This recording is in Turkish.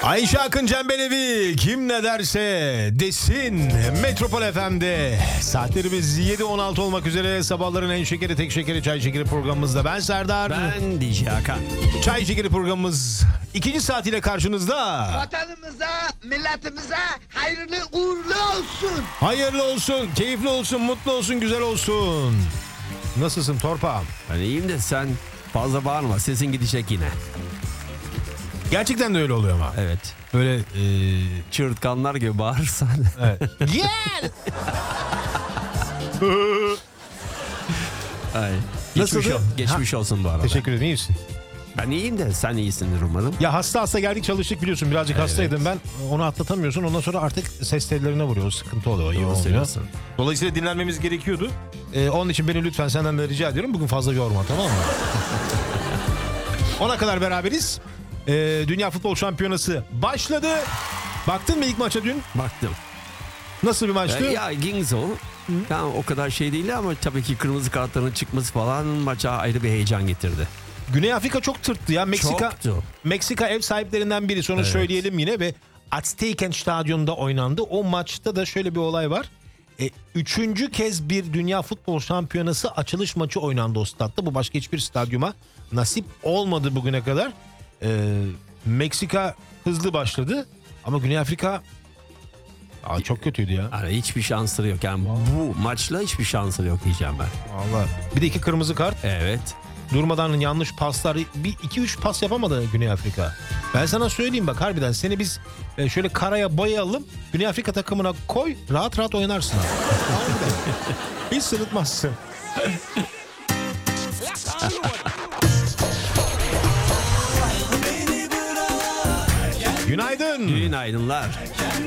Ayşe Akın Cembelevi kim ne derse desin Metropol FM'de saatlerimiz 7.16 olmak üzere. Sabahların en şekeri tek şekeri çay şekeri programımızda ben Serdar. Ben DJ Hakan. Çay şekeri programımız ikinci saatiyle karşınızda. Vatanımıza, milletimize hayırlı uğurlu olsun. Hayırlı olsun, keyifli olsun, mutlu olsun, güzel olsun. Nasılsın torpağım? Ben iyiyim de sen fazla bağırma, sesin gidecek yine. Gerçekten de öyle oluyor ama. Evet. Böyle Çığırtkanlar gibi bağırırsan. evet. Gel. Ay. Geçmiş, Nasıldı? geçmiş olsun bu arada. Teşekkür ederim, iyi misin? Ben iyiyim de sen iyisindir umarım. Ya hasta geldik çalıştık biliyorsun, birazcık hastaydım ben. Onu atlatamıyorsun, ondan sonra artık ses tellerine vuruyor, sıkıntı oluyor. iyi Doğru olmuyor. söylüyorsun. Dolayısıyla dinlenmemiz gerekiyordu. Onun için beni lütfen senden de rica ediyorum, bugün fazla yorma, tamam mı? Ona kadar beraberiz. Dünya Futbol Şampiyonası başladı. Baktın mı ilk maça dün? Baktım. Nasıl bir maçtı? Ya Gingzo. Tamam, o kadar şey değil ama tabii ki kırmızı kartların çıkması falan maça ayrı bir heyecan getirdi. Güney Afrika çok tırttı ya. Çoktu. Meksika ev sahiplerinden biri. Sonra söyleyelim yine ve Aztecan Stadyumunda oynandı. O maçta da şöyle bir olay var. Üçüncü kez bir Dünya Futbol Şampiyonası açılış maçı oynandı o statta. Bu başka hiçbir stadyuma nasip olmadı bugüne kadar. Meksika hızlı başladı ama Güney Afrika çok kötüydü ya. Yani hiçbir şansları yok. Yani bu maçla hiçbir şansları yok diyeceğim ben. Vallahi. Bir de 2 kırmızı kart. Evet. Durmadan yanlış paslar, bir 2-3 pas yapamadı Güney Afrika. Ben sana söyleyeyim bak, harbiden seni biz şöyle karaya boyayalım, Güney Afrika takımına koy, rahat rahat oynarsın abi. Hiç sırıtmazsın. Günaydın. Günaydınlar.